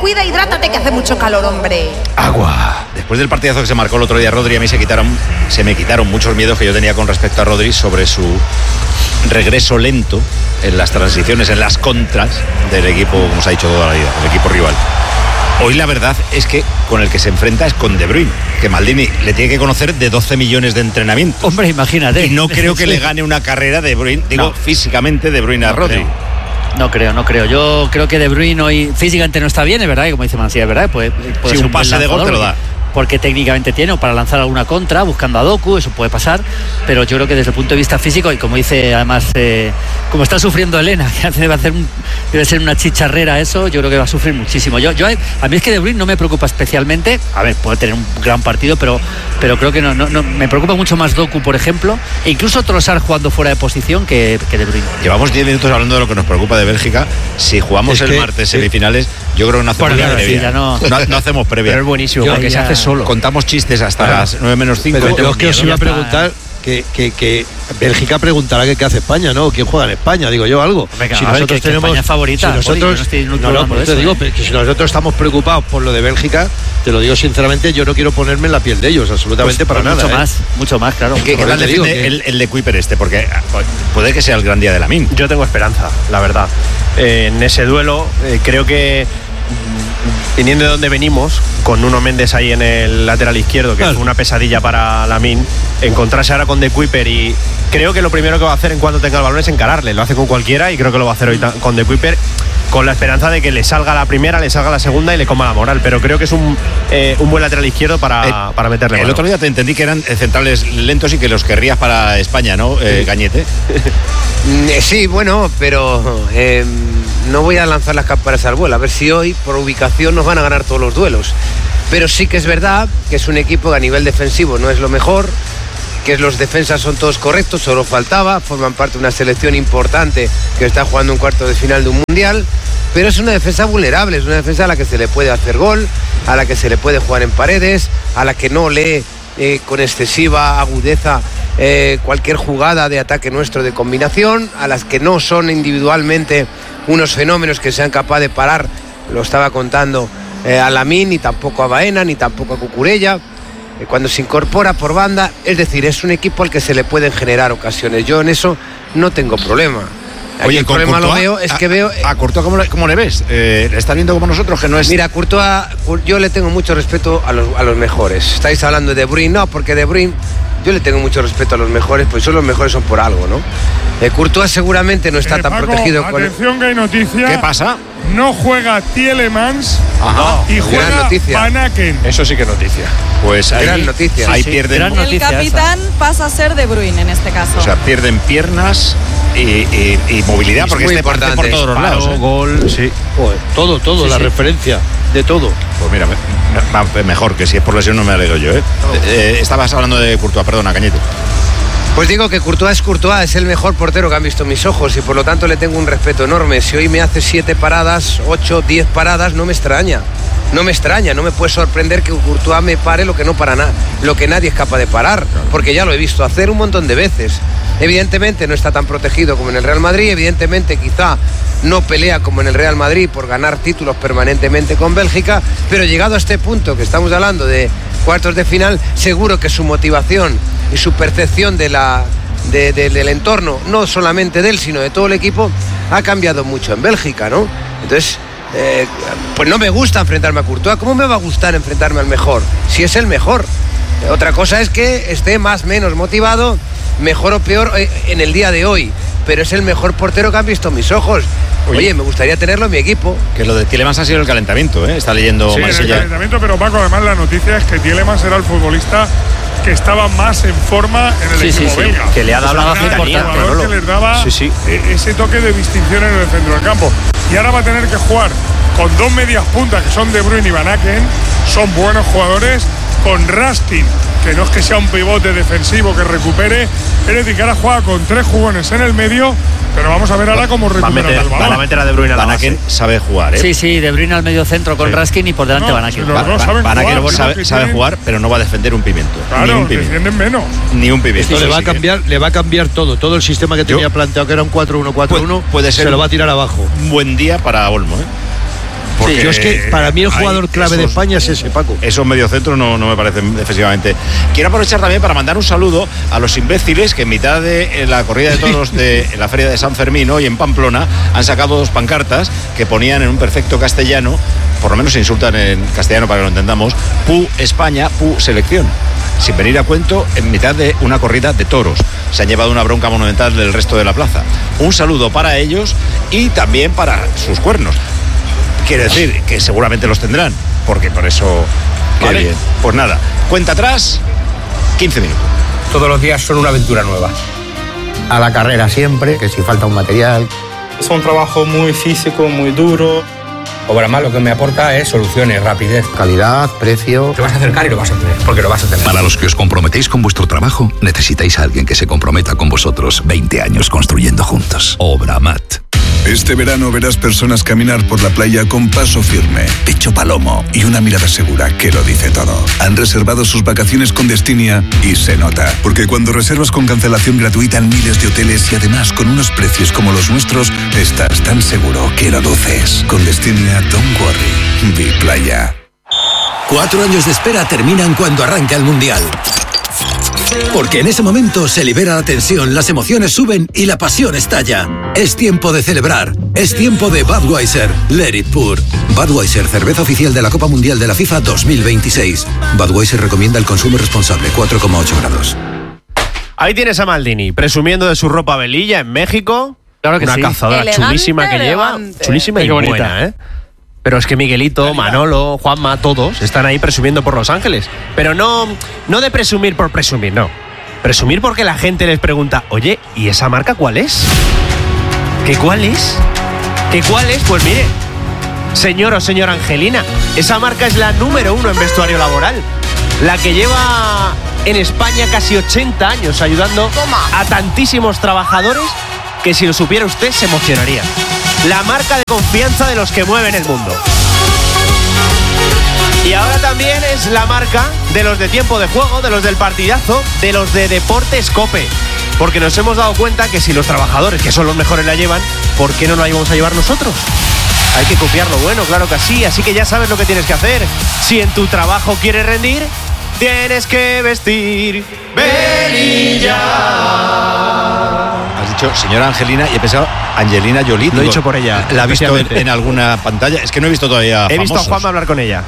cuida, hidrátate, que hace mucho calor, hombre. Agua. Después del partidazo que se marcó el otro día Rodri, a mí se me quitaron muchos miedos que yo tenía con respecto a Rodri sobre su regreso lento en las transiciones, en las contras del equipo, como se ha dicho toda la vida, del equipo rival. Hoy la verdad es que con el que se enfrenta es con De Bruyne, que Maldini le tiene que conocer de 12 millones de entrenamientos. Hombre, imagínate. Y no creo que le gane una carrera De Bruyne, físicamente De Bruyne a Rodri. No creo. Yo creo que De Bruyne hoy físicamente no está bien, es verdad, y como dice Mancilla, es verdad, puede si ser un pase de gol te lo da. Porque técnicamente tiene, o para lanzar alguna contra, buscando a Doku, eso puede pasar, pero yo creo que desde el punto de vista físico, y como dice además, como está sufriendo Elena, que debe ser una chicharrera eso, yo creo que va a sufrir muchísimo. A mí es que De Bruyne no me preocupa especialmente, a ver, puede tener un gran partido, pero creo que no me preocupa mucho más Doku, por ejemplo, e incluso Trossard jugando fuera de posición que De Bruyne. Llevamos 10 minutos hablando de lo que nos pregupa de Bélgica. Si jugamos el martes semifinales, yo creo que no hacemos previa. No hacemos previa. Pero es buenísimo, porque se hace solo. Contamos chistes hasta las 9 menos 5. Pero yo es que os iba a preguntar que Bélgica preguntará qué hace España, ¿no? ¿Quién juega en España? Digo yo algo. Venga, si nosotros tenemos España favorita. Si nosotros, te digo que si nosotros estamos preocupados por lo de Bélgica, te lo digo sinceramente, yo no quiero ponerme en la piel de ellos, absolutamente para nada. Mucho más, claro. ¿Qué tal defiende el de Kuiper porque puede que sea el gran día de Lamine? Yo tengo esperanza, la verdad. En ese duelo, creo que viniendo de donde venimos, con Nuno Méndez ahí en el lateral izquierdo, que es una pesadilla para Lamine, encontrarse ahora con De Kuiper, y creo que lo primero que va a hacer en cuanto tenga el balón es encararle. Lo hace con cualquiera y creo que lo va a hacer hoy con De Kuiper, con la esperanza de que le salga la primera, le salga la segunda y le coma la moral. Pero creo que es un buen lateral izquierdo para meterle mano. El otro día te entendí que eran centrales lentos y que los querrías para España, ¿no, Gañete? Sí, bueno, pero no voy a lanzar las campanas al vuelo. A ver si hoy, por ubicación, nos van a ganar todos los duelos. Pero sí que es verdad que es un equipo que a nivel defensivo no es lo mejor, que los defensas son todos correctos, solo faltaba, forman parte de una selección importante que está jugando un cuarto de final de un mundial, pero es una defensa vulnerable, es una defensa a la que se le puede hacer gol, a la que se le puede jugar en paredes, a la que no lee con excesiva agudeza cualquier jugada de ataque nuestro de combinación, a las que no son individualmente unos fenómenos que sean capaces de parar, lo estaba contando a Lamine, ni tampoco a Baena, ni tampoco a Cucurella, cuando se incorpora por banda, es decir, es un equipo al que se le pueden generar ocasiones. Yo en eso no tengo problema. Oye, el problema Courtois, lo veo, es que veo... ¿A Courtois cómo le ves? ¿Le está viendo como nosotros, que no es...? Mira, Courtois, yo le tengo mucho respeto a los mejores. Estáis hablando de De Bruyne, no, porque De Bruyne, yo le tengo mucho respeto a los mejores, pues los mejores son por algo, ¿no? Courtois seguramente no está tan Paco, protegido. Atención, que hay noticia. ¿Qué pasa? No juega Tielemans. Ajá. Y juega Van Aken. Eso sí que es noticia. Pues gran noticia. Ahí pierden. El capitán pasa a ser De Bruyne en este caso. O sea, pierden piernas y movilidad, porque este parte por todos los lados. Gol, sí. Todo, la referencia de todo. Pues mira, mejor, que si es por lesión no me alegro yo, estabas hablando de Courtois, perdona, Cañete. Pues digo que Courtois, es el mejor portero que han visto mis ojos y por lo tanto le tengo un respeto enorme. Si hoy me hace 7 paradas, 8, 10 paradas, no me extraña. No me puede sorprender que Courtois me pare lo que no para nada, lo que nadie es capaz de parar, porque ya lo he visto hacer un montón de veces. Evidentemente no está tan protegido como en el Real Madrid, evidentemente quizá no pelea como en el Real Madrid por ganar títulos permanentemente con Bélgica, pero llegado a este punto que estamos hablando de cuartos de final, seguro que su motivación y su percepción del entorno, no solamente de él, sino de todo el equipo, ha cambiado mucho en Bélgica, ¿no? Entonces, pues no me gusta enfrentarme a Courtois. ¿Cómo me va a gustar enfrentarme al mejor? Si es el mejor. Otra cosa es que esté más o menos motivado, mejor o peor en el día de hoy, pero es el mejor portero que han visto mis ojos. Oye, me gustaría tenerlo en mi equipo. Que lo de Tielemans ha sido el calentamiento, Está leyendo sí, Marsella. El calentamiento, pero Paco, además la noticia es que Tielemans era el futbolista que estaba más en forma en el equipo belga. Que le ha dado la cercanía, que les daba ese toque de distinción en el centro del campo. Y ahora va a tener que jugar con 2 medias puntas que son De Bruyne y Van Aken, son buenos jugadores, con Raskin, que no es que sea un pivote defensivo que recupere, es decir, que ahora juega con 3 jugones en el medio, pero vamos a ver ahora cómo recupera el balón. Va a meter a De Bruyne a la base. Van Aken sabe jugar, Sí, De Bruyne al medio centro con Raskin y por delante Van Aken. Van Aken sabe jugar, pero no va a defender un pimiento. Claro, ni un pimiento. defienden menos. Ni un pimiento. Esto le va a cambiar todo el sistema que tenía planteado, que era un 4-1-4-1, puede ser se lo va a tirar abajo. Un buen día para Olmo, Porque yo es que para mí el jugador clave de España es ese, Paco. Esos mediocentros no me parecen defensivamente. Quiero aprovechar también para mandar un saludo a los imbéciles que en mitad de la corrida de toros de la feria de San Fermín hoy en Pamplona han sacado 2 pancartas que ponían en un perfecto castellano, por lo menos se insultan en castellano para que lo entendamos, Pu España, Pu Selección, sin venir a cuento en mitad de una corrida de toros. Se han llevado una bronca monumental del resto de la plaza. Un saludo para ellos y también para sus cuernos. Quiere decir que seguramente los tendrán, porque por eso... Vale. Bien. Pues nada, cuenta atrás, 15 minutos. Todos los días son una aventura nueva. A la carrera siempre, que si falta un material. Es un trabajo muy físico, muy duro. Obrama lo que me aporta es soluciones, rapidez, calidad, precio. Te vas a acercar y lo vas a tener, porque lo vas a tener. Para los que os comprometéis con vuestro trabajo, necesitáis a alguien que se comprometa con vosotros. 20 años construyendo juntos. Obramat. Este verano verás personas caminar por la playa con paso firme, pecho palomo y una mirada segura que lo dice todo. Han reservado sus vacaciones con Destinia y se nota. Porque cuando reservas con cancelación gratuita en miles de hoteles y además con unos precios como los nuestros, estás tan seguro que lo luces. Con Destinia, don't worry. Be playa. 4 años de espera terminan cuando arranca el Mundial. Porque en ese momento se libera la tensión, las emociones suben y la pasión estalla. Es tiempo de celebrar. Es tiempo de Budweiser. Let it pour. Budweiser, cerveza oficial de la Copa Mundial de la FIFA 2026. Budweiser recomienda el consumo responsable, 4,8 grados. Ahí tienes a Maldini, presumiendo de su ropa velilla en México. Claro que una sí. cazadora Elegante, chulísima que lleva. Chulísima y bonita. buena, ¿eh? Pero es que Miguelito, Manolo, Juanma, todos están ahí presumiendo por Los Ángeles. Pero no de presumir por presumir, no. Presumir porque la gente les pregunta, oye, ¿y esa marca cuál es? ¿Qué cuál es? ¿Qué cuál es? Pues mire, señor o señora Angelina, esa marca es la número 1 en vestuario laboral. La que lleva en España casi 80 años ayudando a tantísimos trabajadores que si lo supiera usted se emocionaría. La marca de confianza de los que mueven el mundo. Y ahora también es la marca de los de tiempo de juego, de los del partidazo, de los de Deportes Cope. Porque nos hemos dado cuenta que si los trabajadores, que son los mejores, la llevan, ¿por qué no la íbamos a llevar nosotros? Hay que copiar lo bueno, claro que sí. Así que ya sabes lo que tienes que hacer. Si en tu trabajo quieres rendir, tienes que vestir velilla. Has dicho señora Angelina y he pensado Angelina Jolie. Lo he dicho por ella. ¿La has visto en alguna pantalla? Es que no he visto todavía He visto a famosos. Juanma hablar con ella.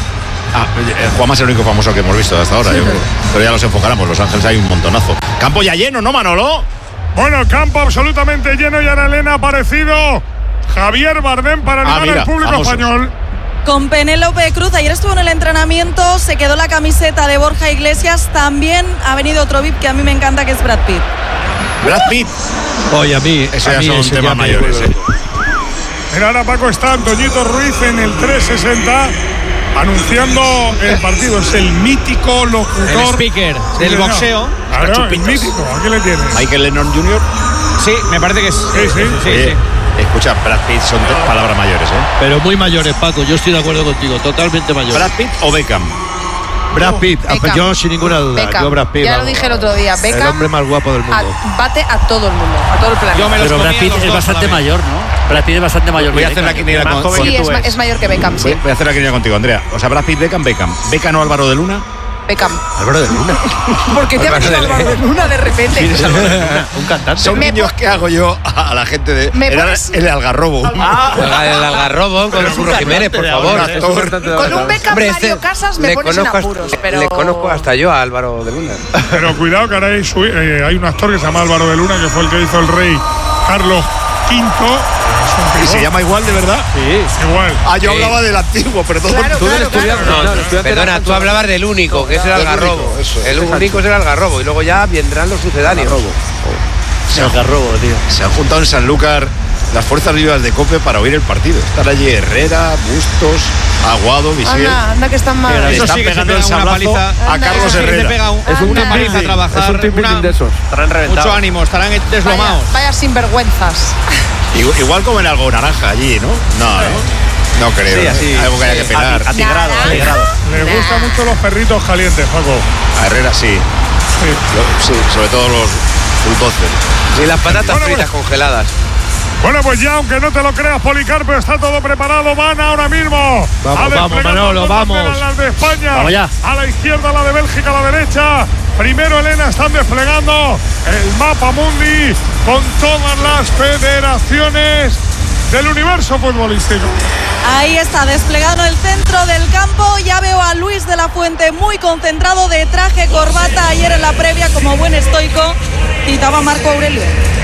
Juanma es el único famoso que hemos visto hasta ahora, yo creo. Pero ya los enfocáramos, Los Ángeles hay un montonazo. Campo ya lleno, ¿no, Manolo? Bueno, campo absolutamente lleno y Ana Elena ha aparecido Javier Bardem para animar al público español. Con Penélope Cruz, ayer estuvo en el entrenamiento, se quedó la camiseta de Borja Iglesias, también ha venido otro VIP que a mí me encanta, que es Brad Pitt. Brad Pitt. Oye, a mí Eso ya son ese temas ya me mayores. acuerdo. Mira, ahora Paco está Antoñito Ruiz en el 360 anunciando el partido. Es el mítico locutor. El speaker del boxeo. Claro, el mítico. ¿A qué le tienes? Michael Lennon Jr. Sí, me parece que es. Sí. Oye, escucha, Brad Pitt son palabras mayores, ¿eh? Pero muy mayores, Paco, yo estoy de acuerdo contigo, totalmente mayores. ¿Brad Pitt o Beckham? Brad Pitt, Beckham. yo sin ninguna duda. Beckham. Yo Brad Pitt. Ya lo vamos. dije el otro día. Beckham. El hombre más guapo del mundo. Bate a todo el mundo, a todo el planeta. Yo me los Pero Brad comía Pitt los es dos bastante a la vez. mayor, ¿no? Brad Pitt es bastante mayor. Voy a que hacer la Beckham. quiniela Más con... joven Sí, que tú es mayor que Beckham, sí. Voy a hacer la quiniela contigo, Andrea. O sea, Brad Pitt, Beckham. Beckham o Álvaro de Luna. Beckham. Álvaro de Luna. ¿Por qué te ha venido Álvaro de Luna de repente? Un cantante. Son Me niños que hago yo a la gente de... ¿Me Era pones? el Algarrobo. El Algarrobo con Curro Jiménez, por favor. Con un Beckham Hombre, Mario Casas me le pones en conozco apuros, pero... Le conozco hasta yo a Álvaro de Luna. Pero cuidado que ahora hay un actor que se llama Álvaro de Luna, que fue el que hizo el rey Carlos V. ¿Y se llama igual de verdad? Sí. Igual. Yo hablaba del antiguo, perdón. Claro, claro. Perdona, tú hablabas del único, que es el Algarrobo. El único es el Algarrobo. Y luego ya vendrán los sucedáneos. Algarrobo, tío. Se han juntado en Sanlúcar las fuerzas vivas de COPE para oír el partido. Están allí Herrera, Bustos, Aguado, Visier. Anda que están mal. Le están sí que se pegando el pega una sablazo paliza. a Carlos Eso sí que Herrera. Se pega una paliza a trabajar. Estarán reventados. Mucho ánimo, estarán deslomados. Vaya sinvergüenzas. Igual comen algo naranja allí, ¿no? No creo. Sí, ¿no? así. Algo que haya que pegar. Atigrado. Les gustan mucho los perritos calientes, Paco. A Herrera sí. Sí, sobre todo los bulldozer. Y las patatas fritas congeladas. Bueno, pues ya, aunque no te lo creas, Policarpo, está todo preparado. Van ahora mismo. Vamos, Manolo, vamos. Las de España. Vamos ya. A la izquierda, la de Bélgica, a la derecha. Primero, Elena, están desplegando el mapa mundi con todas las federaciones del universo futbolístico. Ahí está, desplegado en el centro del campo. Ya veo a Luis de la Fuente muy concentrado, de traje, corbata. Ayer en la previa, como buen estoico, citaba a Marco Aurelio.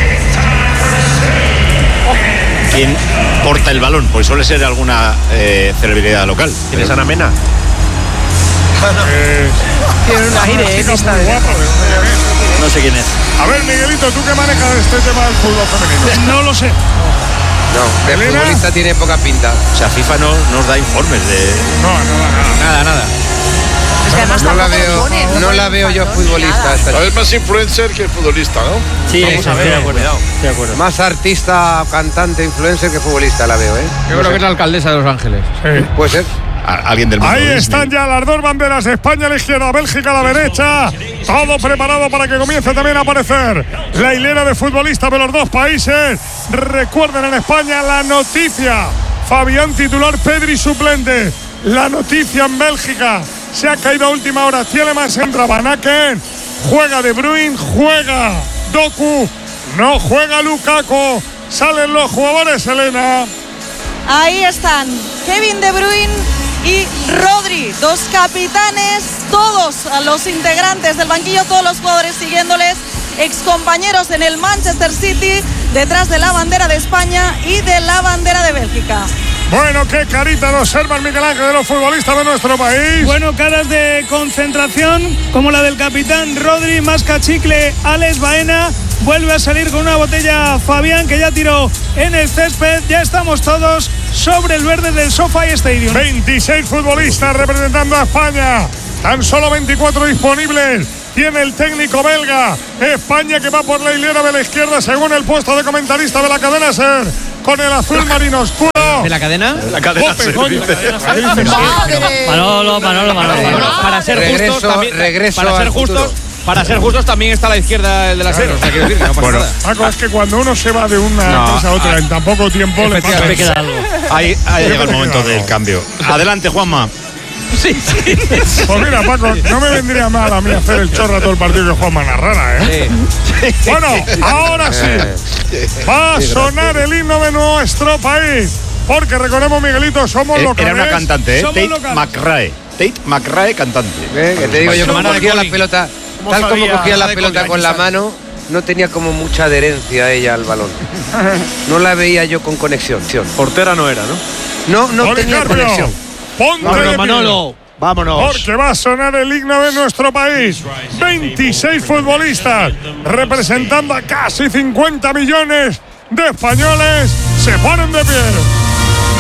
¿Quién porta el balón? Pues suele ser alguna celebridad local. ¿Tienes Ana Mena? Tiene un aire, esta de... No sé quién es. A ver, Miguelito, ¿tú qué manejas este tema del fútbol femenino? No lo sé. No, de ¿Elena? futbolista tiene poca pinta. O sea, FIFA no nos da informes de... Nada. Es que además No la tampoco veo, lo pone, no la veo yo futbolista. esta Es más influencer que futbolista, ¿no? Sí, Vamos a ver, estoy de acuerdo. Estoy de acuerdo. Más artista, cantante, influencer que futbolista la veo, ¿eh? Yo creo que es la alcaldesa de Los Ángeles. Sí. Puede ser. Alguien del mundo. Ahí Disney. están ya las dos banderas de España a la izquierda, Bélgica a la derecha. Todo preparado para que comience también a aparecer la hilera de futbolistas de los dos países. Recuerden, en España la noticia: Fabián titular, Pedri suplente. La noticia en Bélgica: se ha caído a última hora Tielemans, entra Van Aken, juega De Bruyne, juega Doku, no juega Lukaku. Salen los jugadores, Elena. Ahí están Kevin De Bruyne y Rodri, dos capitanes, todos a los integrantes del banquillo, todos los jugadores siguiéndoles, excompañeros en el Manchester City, detrás de la bandera de España y de la bandera de Bélgica. Bueno, qué carita nos observa Miguel Ángel de los futbolistas de nuestro país. Bueno, caras de concentración, como la del capitán Rodri, masca chicle Alex Baena. Vuelve a salir con una botella Fabián, que ya tiró en el césped. Ya estamos todos sobre el verde del SoFi Stadium. 26 futbolistas representando a España. Tan solo 24 disponibles. Tiene el técnico belga. España que va por la hilera de la izquierda según el puesto de comentarista de la cadena SER. Con el azul marino oscuro. ¿De la cadena? La cadena Jope, se coño. dice. Manolo. Para ser Regreso- justos también. regreso Para ser al futuro. justos. Para ser justos también está a la izquierda el de la SER. O sea, quiero decir que no pasa nada. Paco, es que cuando uno se va de una cosa a otra en tan poco tiempo le pasa. Me queda algo. Ahí llega el momento del cambio. Adelante, Juanma. Pues mira, Paco, no me vendría mal a mí hacer el chorro a todo el partido que Juanma narrara, ¿eh? Bueno, ahora sí. Va a sonar el himno de nuestro país. Porque recordemos, Miguelito, somos locales. Era una cantante, ¿eh? Somos Tate locales. McRae. Tate McRae, cantante. Que te digo yo, como Semana de cogía la Colin. pelota, tal como cogía la pelota con la mano, no tenía como mucha adherencia ella al balón. No la veía yo con conexión. Portera no era, ¿no? No tenía Policarpio, conexión. ponte de pie. Manolo. Vámonos. Porque va a sonar el himno de nuestro país. 26 futbolistas representando a casi 50 millones de españoles. Se ponen de pie.